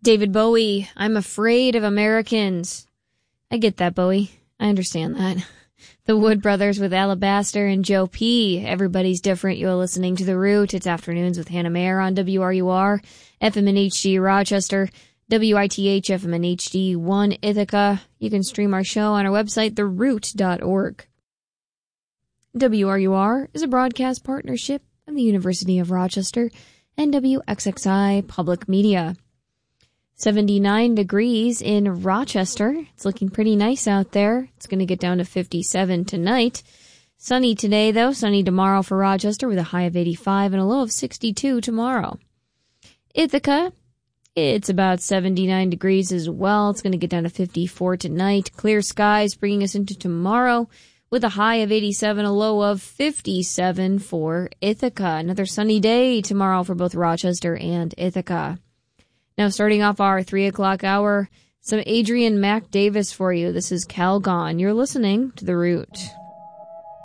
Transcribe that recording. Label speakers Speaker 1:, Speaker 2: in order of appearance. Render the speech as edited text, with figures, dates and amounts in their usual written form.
Speaker 1: David Bowie, I'm afraid of Americans. I get that, Bowie. I understand that. The Wood Brothers with Alabaster and Joe P. Everybody's different. You're listening to The Root. It's Afternoons with Hannah Mayer on WRUR, FM and HD Rochester, WITH FM and HD 1 Ithaca. You can stream our show on our website, theroot.org. WRUR is a broadcast partnership of the University of Rochester and WXXI Public Media. 79 degrees in Rochester. It's looking pretty nice out there. It's going to get down to 57 tonight. Sunny today, though. Sunny tomorrow for Rochester with a high of 85 and a low of 62 tomorrow. Ithaca, it's about 79 degrees as well. It's going to get down to 54 tonight. Clear skies bringing us into tomorrow with a high of 87, a low of 57 for Ithaca. Another sunny day tomorrow for both Rochester and Ithaca. Now, starting off our 3 o'clock hour, some Adrian Mac Davis for you. This is Calgon. You're listening to The Root.